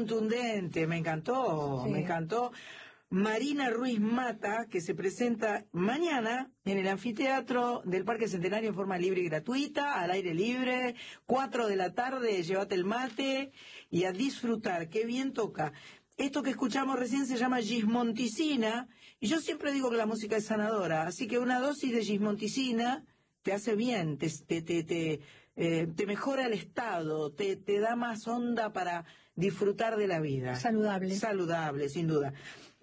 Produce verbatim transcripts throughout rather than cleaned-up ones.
contundente, me encantó, Sí. me encantó. Marina Ruiz Mata, que se presenta mañana en el anfiteatro del Parque Centenario en forma libre y gratuita, al aire libre, cuatro de la tarde, llévate el mate y a disfrutar, qué bien toca. Esto que escuchamos recién se llama gismonticina, y yo siempre digo que la música es sanadora, así que una dosis de gismonticina te hace bien, te, te, te, te, eh, te mejora el estado, te, te da más onda para disfrutar de la vida. Saludable. Saludable, sin duda.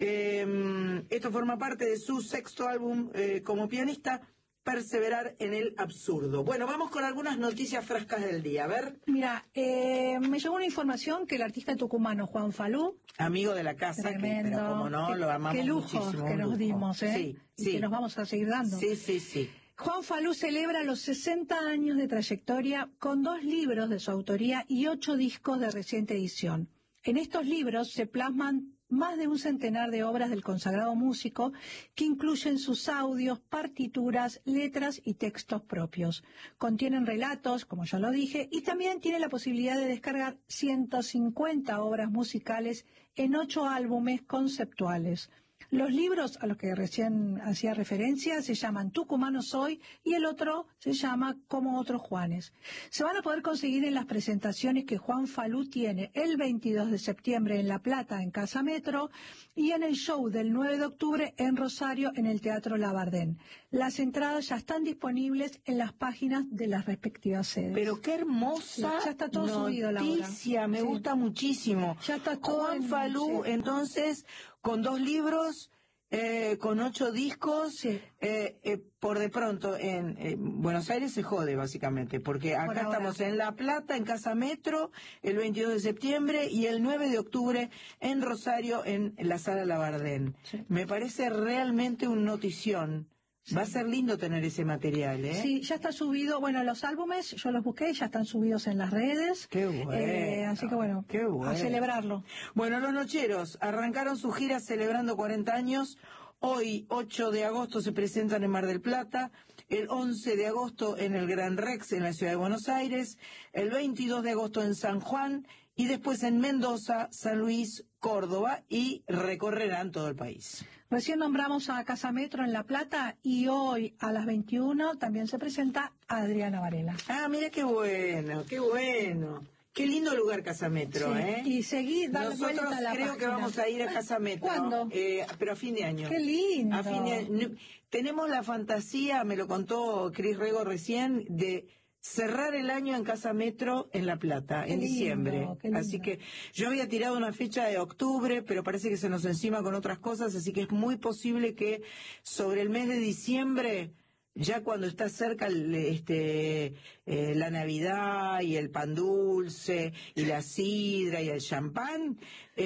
Eh, esto forma parte de su sexto álbum eh, como pianista, Perseverar en el absurdo. Bueno, vamos con algunas noticias frescas del día. A ver. Mira, eh, me llegó una información que el artista tucumano Juan Falú, Amigo de la casa, que, pero como no, qué, lo amamos qué lujo muchísimo. que un nos lujo. dimos, ¿eh? Sí, y sí. que nos vamos a seguir dando. Sí, sí, sí. Juan Falú celebra los sesenta años de trayectoria con dos libros de su autoría y ocho discos de reciente edición. En estos libros se plasman más de un centenar de obras del consagrado músico que incluyen sus audios, partituras, letras y textos propios. Contienen relatos, como ya lo dije, y también tiene la posibilidad de descargar ciento cincuenta obras musicales en ocho álbumes conceptuales. Los libros a los que recién hacía referencia se llaman Tucumano Soy y el otro se llama Como Otros Juanes. Se van a poder conseguir en las presentaciones que Juan Falú tiene el veintidós de septiembre en La Plata, en Casa Metro, y en el show del nueve de octubre en Rosario, en el Teatro Labardén. Las entradas ya están disponibles en las páginas de las respectivas sedes. Pero qué hermosa Sí, ya está todo subido, Laura. noticia, me Sí. gusta muchísimo. Ya está todo Juan en- Falú, sí. entonces, con dos libros, eh, con ocho discos, Sí. eh, eh, por de pronto en eh, Buenos Aires se jode básicamente, porque acá Por ahora. estamos en La Plata, en Casa Metro, el veintidós de septiembre y el nueve de octubre en Rosario, en la Sala Labardén. Sí. Me parece realmente un notición. Sí. Va a ser lindo tener ese material, ¿eh? Sí, ya está subido, bueno, los álbumes, yo los busqué, ya están subidos en las redes. Qué bueno. Eh, así que bueno, Qué bueno. a celebrarlo. Bueno, los Nocheros arrancaron su gira celebrando cuarenta años. Hoy, ocho de agosto, se presentan en Mar del Plata, el once de agosto en el Gran Rex en la ciudad de Buenos Aires, el veintidós de agosto en San Juan y después en Mendoza, San Luis, Córdoba y recorrerán todo el país. Recién nombramos a Casa Metro en La Plata y hoy a las veintiuna también se presenta Adriana Varela. Ah, mira qué bueno, qué bueno. Qué lindo lugar Casa Metro, Sí, ¿eh? y seguí, dale Nosotros vuelta a la creo página. que vamos a ir a Casa Metro. ¿Cuándo? Eh, pero a fin de año. ¡Qué lindo! A fin de año. Tenemos la fantasía, me lo contó Cris Rego recién, de cerrar el año en Casa Metro en La Plata, Qué en lindo, diciembre. qué lindo. Así que yo había tirado una fecha de octubre, pero parece que se nos encima con otras cosas, así que es muy posible que sobre el mes de diciembre, ya cuando está cerca el, este, eh, la Navidad y el pan dulce y la sidra y el champán,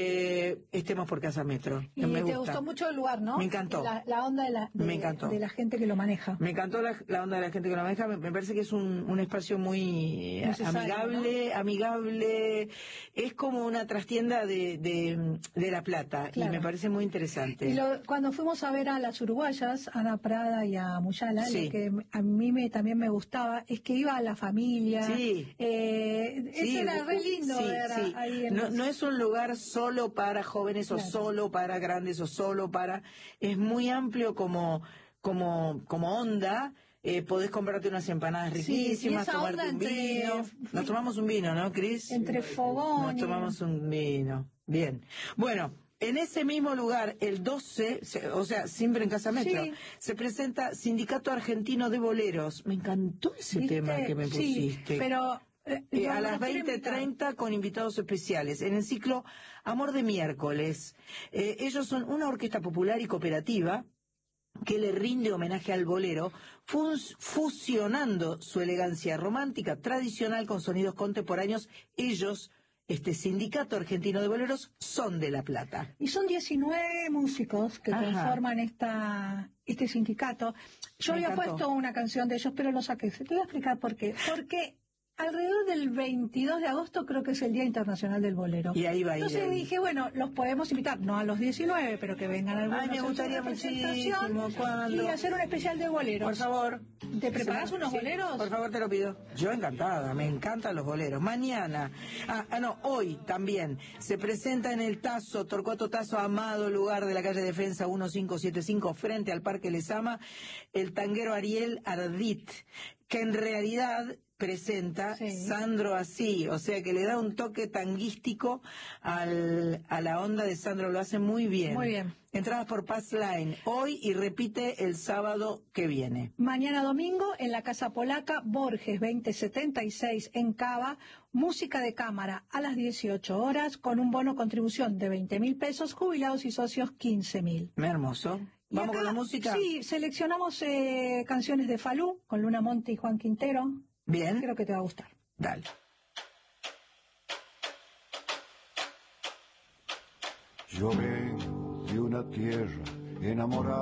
eh, estemos por Casa Metro. Y me te gusta. gustó mucho el lugar, ¿no? Me encantó. La, la onda de la, de, Me encantó. de la gente que lo maneja. Me encantó la, la onda de la gente que lo maneja, me, me parece que es un, un espacio muy Necesario, amigable, ¿no? amigable, es como una trastienda de, de, de La Plata, Claro. y me parece muy interesante. Y lo, cuando fuimos a ver a las uruguayas, Ana Prada y a Muyala, Sí. lo que a mí me, también me gustaba es que iba a la familia. Sí. Eh, Sí, eso era re lindo sí, ver sí. ahí en No, los- no es un lugar solo para jóvenes o Claro. solo para grandes o solo para... Es muy amplio como, como, como onda. Eh, podés comprarte unas empanadas Sí, riquísimas, y esa tomarte onda un entre- vino. Nos tomamos un vino, ¿no, Cris? entre fogón Nos y- tomamos un vino. Bien. Bueno, en ese mismo lugar, el doce, se- o sea, siempre en Casa Metro, Sí. se presenta Sindicato Argentino de Boleros. Me encantó ese ¿Viste? tema que me Sí, pusiste. pero eh, Eh, lo- a lo las quiero veinte invitar. treinta con invitados especiales en el ciclo Amor de Miércoles. Eh, ellos son una orquesta popular y cooperativa que le rinde homenaje al bolero, fus- fusionando su elegancia romántica tradicional con sonidos contemporáneos. Ellos, este Sindicato Argentino de Boleros, son de La Plata. Y son diecinueve músicos que Ajá. conforman esta este sindicato. Yo Me había encantó. puesto una canción de ellos, pero lo saqué. Te voy a explicar por qué. Porque alrededor del veintidós de agosto creo que es el Día Internacional del Bolero. Y ahí va a ir. Entonces el- dije, bueno, los podemos invitar, no a los diecinueve, pero que vengan algunos. Ay, me gustaría muchísimo. ¿Cuándo? Y hacer un especial de boleros. Por favor. ¿Te preparás Sí, unos sí, boleros? Por favor, te lo pido. Yo encantada, me encantan los boleros. Mañana, ah, ah, no, hoy también, se presenta en el Tazo, Torcuato Tazo Amado, lugar de la calle Defensa quince setenta y cinco, frente al Parque Lezama, el tanguero Ariel Ardit, que en realidad presenta Sí. Sandro Así, o sea que le da un toque tanguístico al, a la onda de Sandro, lo hace muy bien. Muy bien. Entradas por Pass Line hoy y repite el sábado que viene. Mañana domingo en la Casa Polaca, Borges veinte setenta y seis en Cava, música de cámara a las dieciocho horas con un bono contribución de veinte mil pesos, jubilados y socios quince mil. Muy hermoso. Y ¿Vamos acá, con la música? Sí, seleccionamos eh, canciones de Falú con Luna Monte y Juan Quintero. Bien. Creo que te va a gustar. Dale. Yo vengo de una tierra enamorada.